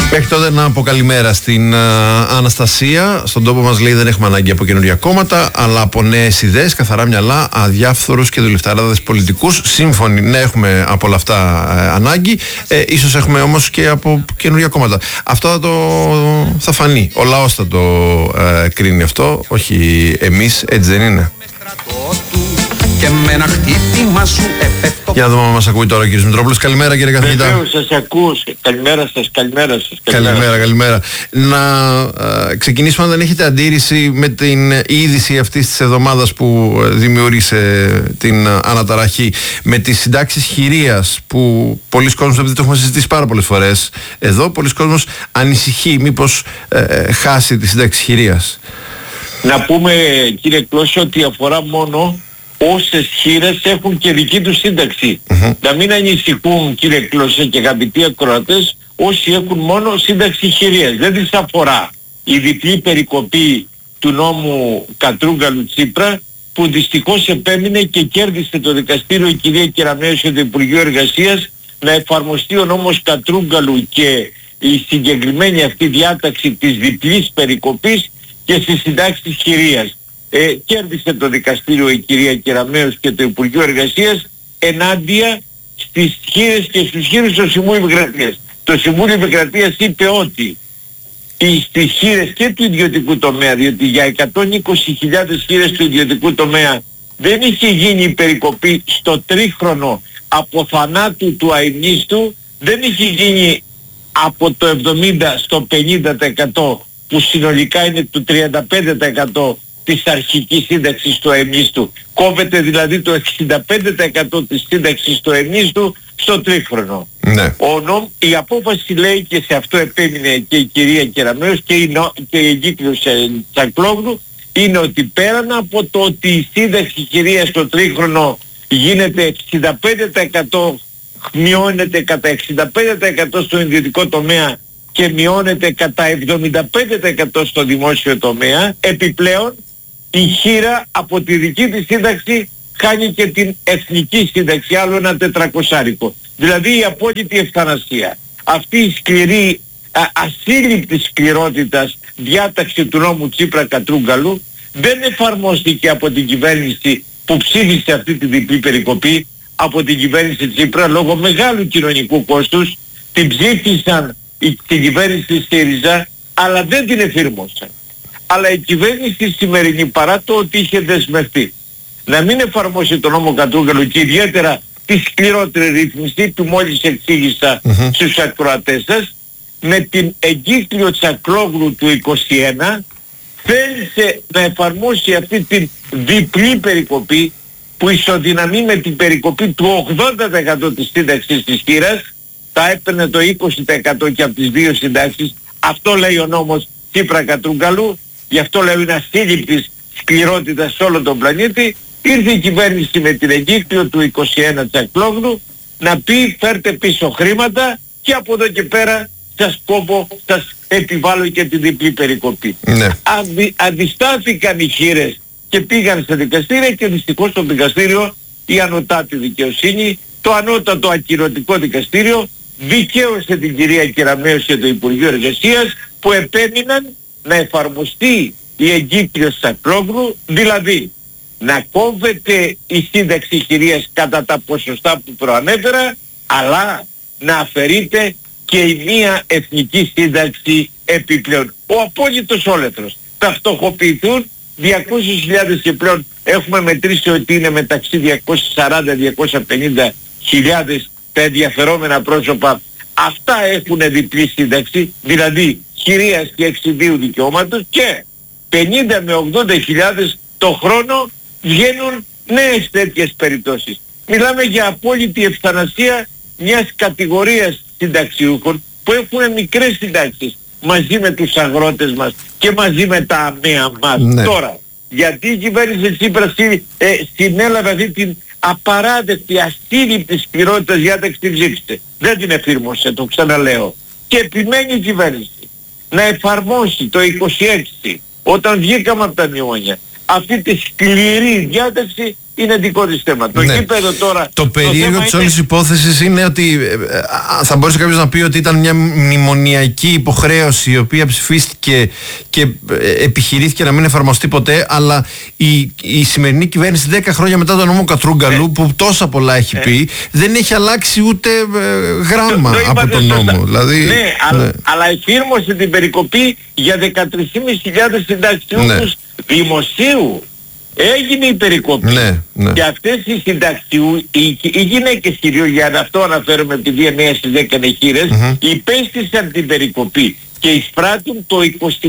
Μέχρι τότε να πω καλημέρα στην Αναστασία. Στον τόπο μας λέει δεν έχουμε ανάγκη από καινούργια κόμματα, αλλά από νέες ιδέες, καθαρά μυαλά, αδιάφθορους και δουλευταράδες πολιτικούς. Σύμφωνοι, ναι, έχουμε από όλα αυτά ανάγκη. Ίσως έχουμε όμως και από καινούργια κόμματα. Αυτό θα φανεί. Ο λαός θα το κρίνει αυτό, όχι εμείς, έτσι δεν είναι? Και με ένα χτύπημα σου επέφτω. Για να δούμε αν μας ακούει τώρα ο κύριος Μητρόπουλος. Καλημέρα κύριε καθηγητά. Βεβαίως σας ακούω. Καλημέρα σας. Καλημέρα. Να ξεκινήσουμε, αν δεν έχετε αντίρρηση, με την είδηση αυτής της εβδομάδας που δημιούργησε την αναταραχή με τις συντάξεις χειρίας, που πολλοί κόσμος, επειδή το έχουμε συζητήσει πάρα πολλές φορές εδώ, πολλοί κόσμος ανησυχεί μήπως χάσει τη σύνταξη χειρίας. Να πούμε, κύριε Κλώση, ότι αφορά μόνο όσες χείρες έχουν και δική τους σύνταξη. Να μην ανησυχούν, κύριε Κλώση και αγαπητοί ακροατές, όσοι έχουν μόνο σύνταξη χειρίας. Δεν τις αφορά η διπλή περικοπή του νόμου Κατρούγκαλου-Τσίπρα, που δυστυχώς επέμεινε και κέρδισε το δικαστήριο η κυρία Κεραμέως και το Υπουργείο Εργασίας να εφαρμοστεί ο νόμος Κατρούγκαλου και η συγκεκριμένη αυτή διάταξη της διπλής περικοπής και στις συντάξεις χειρίας. Κέρδισε το δικαστήριο η κυρία Κεραμέως και το Υπουργείο Εργασίας ενάντια στις χείρες και στους χείρους του Συμβούλου Επικρατείας. Το Συμβούλιο Επικρατείας είπε ότι στις χείρες και του ιδιωτικού τομέα, διότι για 120.000 χείρες του ιδιωτικού τομέα δεν είχε γίνει η περικοπή στο τρίχρονο από θανάτου του αημνίστου, δεν είχε γίνει από το 70% στο 50%, που συνολικά είναι το 35% της αρχικής σύνταξης του αημνίστου. Κόβεται δηλαδή το 65% της σύνταξης του αημνίστου στο τρίχρονο. Ναι. Η απόφαση λέει, και σε αυτό επέμεινε και η κυρία Κεραμέως και η εγκύκλειος Τσακλόγλου, είναι ότι πέραν από το ότι η σύνταξη χειρίας στο τρίχρονο γίνεται 65%, μειώνεται κατά 65% στο ιδιωτικό τομέα και μειώνεται κατά 75% στο δημόσιο τομέα, επιπλέον η χείρα από τη δική της σύνταξη χάνει και την εθνική σύνταξη, άλλο ένα 400. Δηλαδή η απόλυτη ευθανασία. Αυτή η σκληρή, ασύλληπτη σκληρότητας διάταξη του νόμου Τσίπρα Κατρούγκαλου δεν εφαρμόστηκε από την κυβέρνηση που ψήφισε αυτή τη διπλή περικοπή, από την κυβέρνηση Τσίπρα, λόγω μεγάλου κοινωνικού κόστους. Την ψήφισαν την κυβέρνηση της ΣΥΡΙΖΑ, αλλά δεν την εφήρμοσαν. Αλλά η κυβέρνηση σημερινή, παρά το ότι είχε δεσμευτεί να μην εφαρμόσει τον νόμο Κατρούγκαλου και ιδιαίτερα τη σκληρότερη ρύθμιση που μόλις εξήγησα στους ακροατές σας, με την εγκύκλιο Τσακλόγλου του 21 θέλησε να εφαρμόσει αυτή την διπλή περικοπή που ισοδυναμεί με την περικοπή του 80% της σύνταξης της χείρας. Θα έπαιρνε το 20% και από τις δύο συντάξεις. Αυτό λέει ο νόμος Τσίπρα Κατρούγκαλου, γι' αυτό λέω είναι ασύλληπτης σκληρότητας σε όλο τον πλανήτη. Ήρθε η κυβέρνηση με την εγκύκλιο του 21 Τσακλόγλου να πει φέρτε πίσω χρήματα και από εδώ και πέρα σας κόβω, σας επιβάλλω και την διπλή περικοπή. Ναι. Αντιστάθηκαν οι χείρες και πήγαν σε δικαστήρια και δυστυχώς στο δικαστήριο η ανωτάτη δικαιοσύνη, το ανώτατο ακυρωτικό δικαστήριο, δικαίωσε την κυρία Κεραμέως και το Υπουργείο Εργασίας που επέμειναν να εφαρμοστεί η εγκύκλιος Τσακλόγλου, δηλαδή να κόβεται η σύνταξη χειρίας κατά τα ποσοστά που προανέφερα, αλλά να αφαιρείται και η μία εθνική σύνταξη επιπλέον. Ο απόλυτος όλεθρος. Θα φτωχοποιηθούν 200.000 και πλέον έχουμε μετρήσει ότι είναι μεταξύ 240-250.000 τα ενδιαφερόμενα πρόσωπα. Αυτά έχουν διπλή σύνταξη, δηλαδή χειρίας και εξιδίου δικαιώματος, και 50 με 80.000 το χρόνο βγαίνουν νέες τέτοιες περιπτώσεις. Μιλάμε για απόλυτη ευθανασία μιας κατηγορίας συνταξιούχων που έχουν μικρές συντάξεις μαζί με τους αγρότες μας και μαζί με τα αμαία μας. Ναι. Τώρα, γιατί η κυβέρνηση Τσίπρα συνέλαβε αυτή την απαράδεκτη, ασύλληπτη σκληρότητα διάταξη, την ψήφισε. Δεν την εφήρμοσε, το ξαναλέω. Και επιμένει η κυβέρνηση να εφαρμόσει το 26, όταν βγήκαμε από τα μνημόνια, αυτή τη σκληρή διάταξη είναι δικό της θέμα. Το γήπεδο τώρα... Το περίεργο της όλης υπόθεσης είναι ότι θα μπορούσε κάποιος να πει ότι ήταν μια μνημονιακή υποχρέωση η οποία ψηφίστηκε και επιχειρήθηκε να μην εφαρμοστεί ποτέ, αλλά η σημερινή κυβέρνηση 10 χρόνια μετά τον νόμο Κατρούγκαλου που τόσα πολλά έχει πει, δεν έχει αλλάξει ούτε γράμμα από τον νόμο. Δηλαδή, αλλά εφήρμοσε την περικοπή για 13.500 συνταξιούχους δημοσίου. Έγινε η περικοπή. Και αυτές οι οι γυναίκες κυρίως, για αυτό αναφέρομαι επειδή 9 στις 10 είναι χείρες, υπέστησαν την περικοπή και εισπράττουν το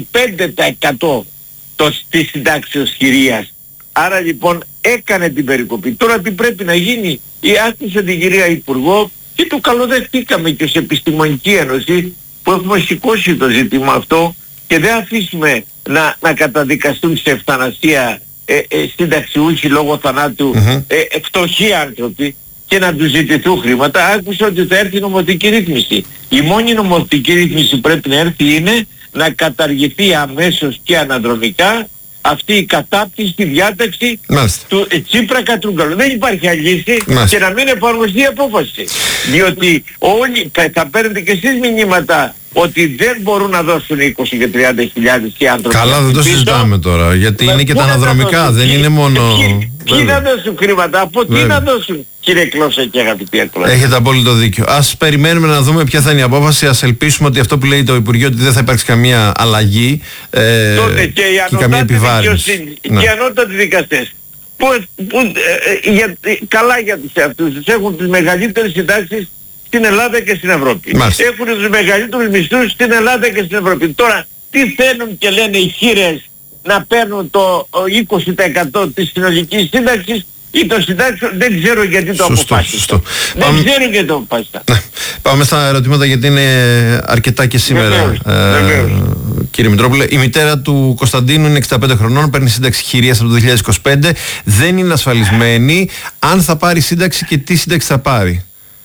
25% της συντάξεως χειρίας. Άρα λοιπόν έκανε την περικοπή. Τώρα τι πρέπει να γίνει? Άκουσα την κυρία Υπουργό και το καλοδεχτήκαμε και ως Επιστημονική Ένωση που έχουμε σηκώσει το ζήτημα αυτό και δεν αφήσουμε να καταδικαστούν σε ευθανασία συνταξιούχοι λόγω θανάτου φτωχοί άνθρωποι και να τους ζητηθούν χρήματα. Άκουσα ότι θα έρθει νομοθετική ρύθμιση. Η μόνη νομοθετική ρύθμιση που πρέπει να έρθει είναι να καταργηθεί αμέσως και αναδρομικά αυτή η κατάπτυστη διάταξη του Τσίπρα Κατρούγκαλου. Δεν υπάρχει άλλη λύση και να μην εφαρμοστεί η απόφαση. Διότι όλοι θα παίρνετε και εσείς μηνύματα ότι δεν μπορούν να δώσουν 20 και 30 χιλιάδες οι άνθρωποι. Καλά, δεν το συζητάμε τώρα, γιατί είναι και τα αναδρομικά, δεν είναι μόνο... Ποιοι να δώσουν χρήματα, από τι να δώσουν, κύριε Κλώσσα και αγαπητοί ακροατές? Έχετε απόλυτο δίκιο. Ας περιμένουμε να δούμε ποια θα είναι η απόφαση. Ας ελπίσουμε ότι αυτό που λέει το Υπουργείο, ότι δεν θα υπάρξει καμία αλλαγή τότε και η καμία επιβάρυνση. Και οι ανώτατοι δικαστές καλά για τους εαυτούς τους, έχουν τις μεγαλύτερες συντάξεις στην Ελλάδα και στην Ευρώπη. Έχουν τους μεγαλύτερους μισθούς στην Ελλάδα και στην Ευρώπη. Τώρα τι θέλουν και λένε οι χείρες, να παίρνουν το 20% της συνολικής σύνταξης ή το συντάξεων? Δεν ξέρω γιατί το αποφάσισαν. Δεν ξέρω γιατί το αποφάσισαν. Πάμε στα ερωτήματα, γιατί είναι αρκετά και σήμερα. Κύριε Μητρόπουλε, η μητέρα του Κωνσταντίνου είναι 65 χρονών, παίρνει σύνταξη χειρίας από το 2025, δεν είναι ασφαλισμένη. Αν θα πάρει σύνταξη και τι σύνταξη θα πάρει?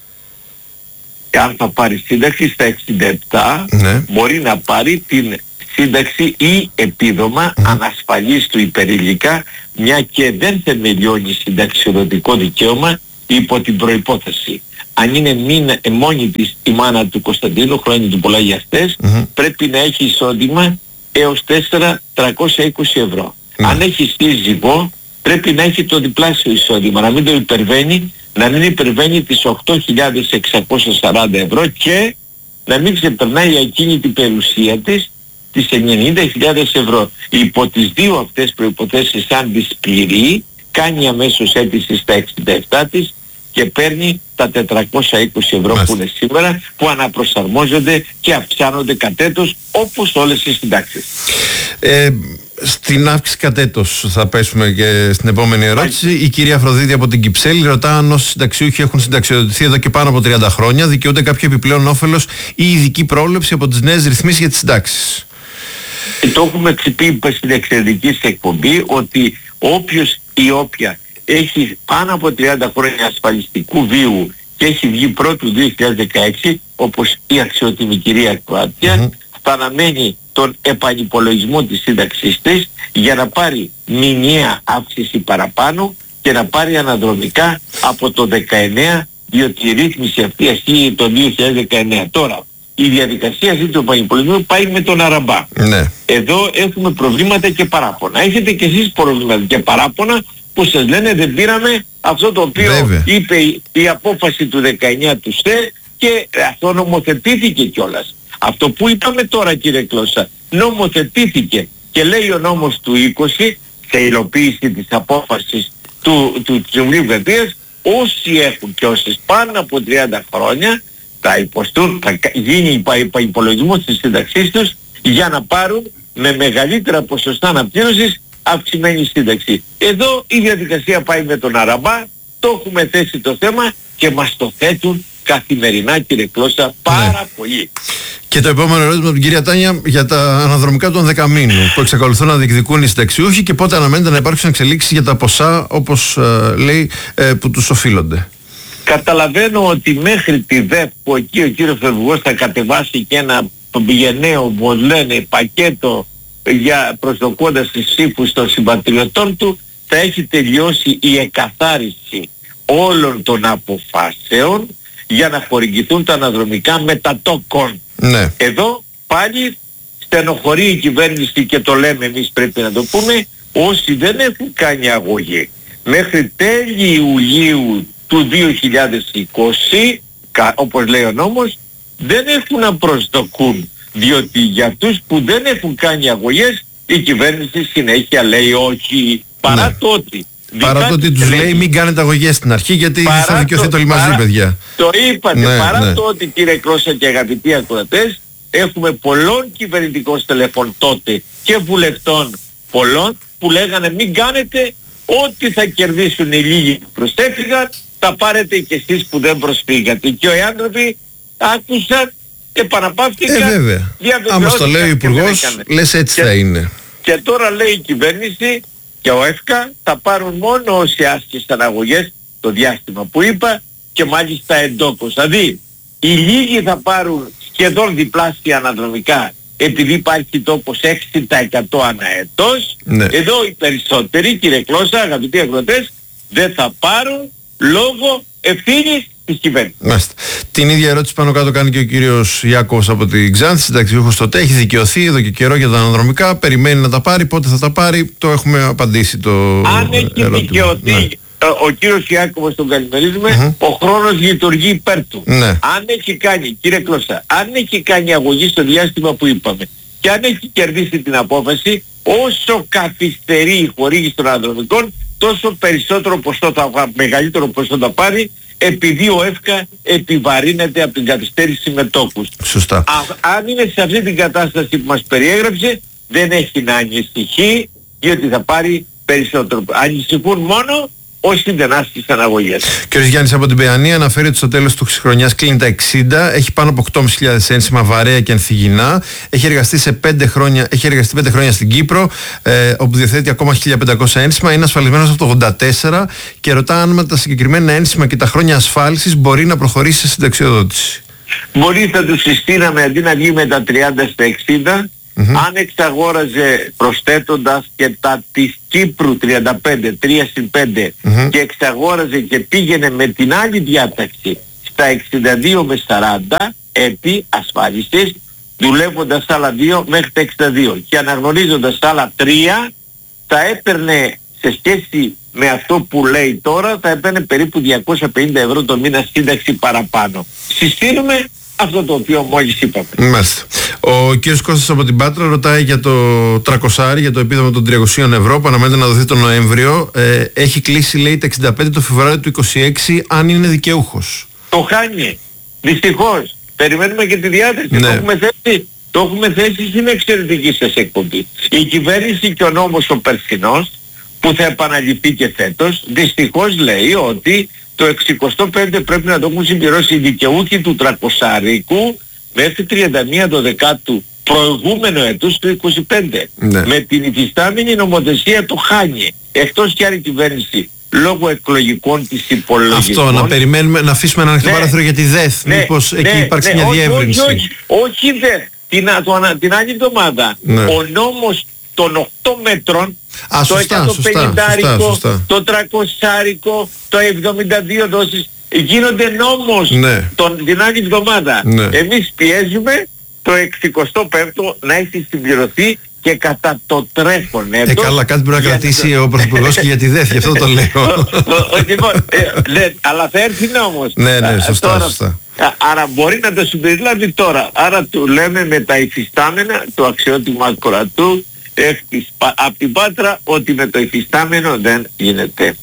Αν θα πάρει σύνταξη στα 67 μπορεί να πάρει την σύνταξη ή επίδομα ανασφαλής του υπερηλικά, μια και δεν θεμελιώνει συνταξιοδοτικό δικαίωμα υπό την προϋπόθεση. Αν είναι μόνη της η μάνα του Κωνσταντίνου, χρόνια του πολλά για αυτές, πρέπει να έχει εισόδημα έως 4.320 ευρώ. Αν έχει σύζυγο πρέπει να έχει το διπλάσιο εισόδημα, να μην το υπερβαίνει, να μην υπερβαίνει τις 8.640 ευρώ και να μην ξεπερνάει εκείνη την περιουσία της τις 90.000 ευρώ. Υπό τις δύο αυτές προϋποθέσεις, αν τις πληρεί, κάνει αμέσως αίτηση στα 67 της και παίρνει τα 420 ευρώ που είναι σήμερα, που αναπροσαρμόζονται και αυξάνονται κατ' έτος όπως όλες οι συντάξεις. Στην αύξηση κατ' έτος θα πέσουμε και στην επόμενη ερώτηση. Η κυρία Αφροδίτη από την Κυψέλη ρωτά αν όσοι συνταξιούχοι έχουν συνταξιοδοτηθεί εδώ και πάνω από 30 χρόνια δικαιούνται κάποιο επιπλέον όφελος ή ειδική πρόβλεψη από τις νέες ρυθμίσεις για τις συντάξεις. Το έχουμε πει στην εξαιρετική εκπομπή ότι όποιος ή όποια έχει πάνω από 30 χρόνια ασφαλιστικού βίου και έχει βγει πρώτου 2016, όπως η αξιότιμη κυρία Κροάτια, θα αναμένει τον επανυπολογισμό της σύνταξής της για να πάρει μηνιαία αύξηση παραπάνω και να πάρει αναδρομικά από το 19, διότι η ρύθμιση αυτή ασχύει το 2019. Τώρα, η διαδικασία αυτή του επανυπολογισμού πάει με τον Αραμπά. Εδώ έχουμε προβλήματα και παράπονα. Έχετε και εσείς προβλήματα και παράπονα που σας λένε δεν πήραμε αυτό το οποίο είπε η απόφαση του 19 του ΣΤΕ και αυτό νομοθετήθηκε κιόλας. Αυτό που είπαμε τώρα, κύριε Κλώσσα, νομοθετήθηκε και λέει ο νόμος του 20 σε υλοποίηση της απόφασης του Συμβουλίου Παιδείας, όσοι έχουν και όσες πάνω από 30 χρόνια θα γίνει υπολογισμός της σύνταξής τους για να πάρουν με μεγαλύτερα ποσοστά αναπλήρωσης αυξημένη σύνταξη. Εδώ η διαδικασία πάει με τον Αραμπά, το έχουμε θέσει το θέμα και μας το θέτουν καθημερινά, κύριε Κλώσσα, πάρα πολύ. Και το επόμενο ερώτημα από την κυρία Τάνια για τα αναδρομικά των 10 μήνων που εξακολουθούν να διεκδικούν οι συνταξιούχοι και πότε αναμένεται να υπάρξουν εξελίξεις για τα ποσά, όπως λέει, που τους οφείλονται. Καταλαβαίνω ότι μέχρι τη ΔΕΠ που εκεί ο κύριος Φεβουργός θα κατεβάσει και ένα πηγενέο, όπως λένε, πακέτο για προσδοκώντας τις ψήφους των συμπατριωτών του, θα έχει τελειώσει η εκαθάριση όλων των αποφάσεων για να χορηγηθούν τα αναδρομικά μετατόκων. Ναι. Εδώ πάλι στενοχωρεί η κυβέρνηση και το λέμε εμείς, πρέπει να το πούμε, όσοι δεν έχουν κάνει αγωγή μέχρι τέλη Ιουλίου του 2020, όπως λέει ο νόμος, δεν έχουν να προσδοκούν, διότι για αυτούς που δεν έχουν κάνει αγωγές η κυβέρνηση συνέχεια λέει όχι, παρά ναι. το ότι παρά το ότι τους λέει μην κάνετε αγωγές στην αρχή γιατί θα δικαιωθείτε όλοι μαζί, παιδιά. Το είπατε, ναι, παρά ναι. το ότι, κύριε Κρόσα και αγαπητοί ακροατές, έχουμε πολλών κυβερνητικών στελεχών τότε και βουλευτών πολλών που λέγανε μην κάνετε, ό,τι θα κερδίσουν οι λίγοι που προσέφυγαν θα πάρετε και εσείς που δεν προσφύγατε. Και οι άνθρωποι άκουσαν, επαναπαύτηκαν. Βέβαια. Άμα το λέει ο Υπουργός, λες έτσι θα είναι. Και τώρα λέει η κυβέρνηση και ο ΕΦΚΑ θα πάρουν μόνο όσοι άσκησαν αγωγές το διάστημα που είπα και μάλιστα εντόκως. Δηλαδή οι λίγοι θα πάρουν σχεδόν διπλάσια αναδρομικά επειδή υπάρχει τόπος 6% ανά έτος. Ναι. Εδώ οι περισσότεροι, κύριε Κλώσσα, αγαπητοί αγροτές, δεν θα πάρουν λόγω ευθύνης της κυβέρνησης. Μάλιστα. Την ίδια ερώτηση πάνω κάτω κάνει και ο κύριος Ιάκωβος από την Ξάνθη, συνταξιούχος τότε. Έχει δικαιωθεί εδώ και καιρό για τα αναδρομικά. Περιμένει να τα πάρει. Πότε θα τα πάρει, το έχουμε απαντήσει το αν έχει ερώτημα. δικαιωθεί, ναι. ο κύριος Ιάκωβος τον καλημερίζουμε, ο χρόνος λειτουργεί υπέρ του. Ναι. Αν έχει κάνει, κύριε Κλώσσα, αν έχει κάνει αγωγή στο διάστημα που είπαμε και αν έχει κερδίσει την απόφαση, όσο καθυστερεί η χορήγηση των αναδρομικών, τόσο περισσότερο ποσό μεγαλύτερο ποσό θα πάρει, επειδή ο ΕΦΚΑ επιβαρύνεται από την καθυστέρηση μετόχους. Σωστά. Αν είναι σε αυτή την κατάσταση που μας περιέγραψε, δεν έχει να ανησυχεί, γιατί θα πάρει περισσότερο. Ανησυχούν μόνο όσοι δεν άσκησαν αγωγές. Ο κ. Γιάννης από την Παιανία αναφέρει ότι στο τέλος του χρονιάς κλείνει τα 60, έχει πάνω από 8.500 ένσημα βαρέα και ανθυγινά, έχει εργαστεί 5 χρόνια στην Κύπρο, όπου διαθέτει ακόμα 1.500 ένσημα, είναι ασφαλισμένος από το 84 και ρωτά αν με τα συγκεκριμένα ένσημα και τα χρόνια ασφάλισης μπορεί να προχωρήσει σε συνταξιοδότηση. Μπορεί, θα του συστήναμε αντί να βγει με τα 30 στα 60, αν εξαγόραζε προσθέτοντας και τα της Κύπρου 35, 3 συν 5 και εξαγόραζε και πήγαινε με την άλλη διάταξη στα 62 με 40 έτη ασφάλισης, δουλεύοντας άλλα 2 μέχρι τα 62 και αναγνωρίζοντας άλλα 3, θα έπαιρνε σε σχέση με αυτό που λέει τώρα, θα έπαιρνε περίπου 250 ευρώ το μήνα σύνταξη παραπάνω. Συστήνουμε αυτό το οποίο μόλις είπαμε. Μάλιστα. Ο κ. Κώστας από την Πάτρα ρωτάει για το 300, για το επίδομα των 300 ευρώ που αναμένεται να δοθεί τον Νοέμβριο. Έχει κλείσει, λέει, τα 65 το Φεβρουάριο του 26, αν είναι δικαιούχος. Το χάνει. Δυστυχώς. Περιμένουμε και τη διάθεση. Ναι. Το έχουμε θέσει στην εξαιρετική σας εκπομπή. Η κυβέρνηση και ο νόμος ο περσινός, που θα επαναληφθεί και φέτος, δυστυχώς λέει ότι το 65 πρέπει να το έχουν συμπληρώσει οι δικαιούχοι του 300 μέχρι 31 το δεκάτου προηγούμενο έτους του 25. Ναι. Με την υφιστάμενη νομοθεσία το χάνει. Εκτός κι άλλη κυβέρνηση λόγω εκλογικών της υπολογισμών. Αυτό, να περιμένουμε, να αφήσουμε ένα ανοιχτό παράθυρο για τη ΔΕΘ. Μήπως εκεί υπάρξει μια διεύρυνση. Όχι ΔΕΘ. Την άλλη εβδομάδα ο νόμος των 8 μέτρων, το 150άρικο, το 300άρικο, το 72 δόσεις γίνονται νόμος την άλλη εβδομάδα. Εμείς πιέζουμε το 65ο να έχει συμπληρωθεί και κατά το τρέχον έτος. Καλά, κάτι πρέπει να κρατήσει ο Πρωθυπουργός και για τη ΔΕΘ, γι' αυτό το λέω. Αλλά θα έρθει νόμος. Ναι, σωστά. Άρα μπορεί να το συμπεριλάβει τώρα. Άρα του λέμε με τα υφιστάμενα, το αξιότιμο ακροατού από την Πάτρα, ότι με το υφιστάμενο δεν γίνεται.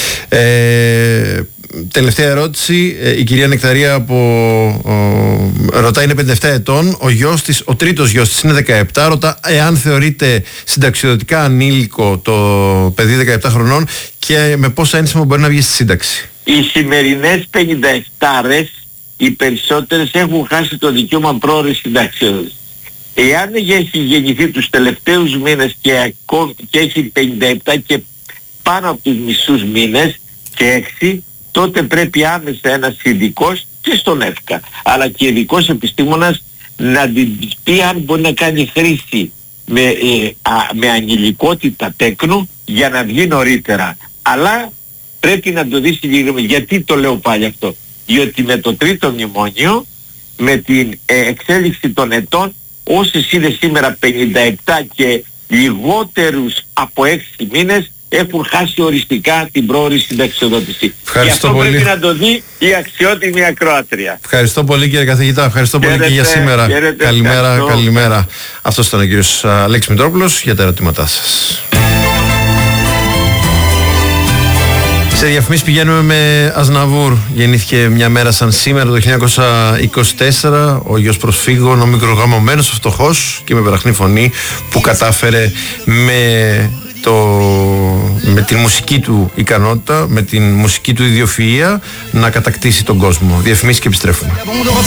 Τελευταία ερώτηση, η κυρία Νεκταρία ρωτάει, είναι 57 ετών, ο τρίτος γιος της είναι 17, ρωτά εάν θεωρείται συνταξιοδοτικά ανήλικο το παιδί 17 χρονών και με πόσα ένσημα μπορεί να βγει στη σύνταξη. Οι σημερινές 57'ρες, οι περισσότερες έχουν χάσει το δικαίωμα πρόωρης συνταξιοδότησης. Εάν έχει γεννηθεί τους τελευταίους μήνες και έχει 57 και πάνω από τους μισούς μήνες και 6, τότε πρέπει άμεσα ένας ειδικός και στον ΕΦΚΑ, αλλά και ειδικός επιστήμονας να την πει αν μπορεί να κάνει χρήση με ανηλικότητα τέκνου για να βγει νωρίτερα. Αλλά πρέπει να το δεις συγκεκριμένα. Γιατί το λέω πάλι αυτό? Διότι με το τρίτο μνημόνιο, με την εξέλιξη των ετών, όσες είναι σήμερα 57 και λιγότερους από 6 μήνες έχουν χάσει οριστικά την πρόωρη συνταξιοδότηση. Και αυτό πολύ. Πρέπει να το δει η αξιότιμη ακροάτρια. Ευχαριστώ πολύ κύριε καθηγητά, ευχαριστώ πολύ και για σήμερα. Καλημέρα, καλημέρα. Αυτός ήταν ο κύριος Αλέξης Μητρόπουλος για τα ερωτήματά σας. Σε διαφημίσεις πηγαίνουμε με Ασναβούρ. Γεννήθηκε μια μέρα σαν σήμερα το 1924 ο γιος προσφύγων, ο μικρογαμωμένος, ο φτωχός και με βραχνή φωνή που κατάφερε με τη μουσική του ικανότητα, με τη μουσική του ιδιοφυΐα να κατακτήσει τον κόσμο. Διαφημίσεις και επιστρέφουμε.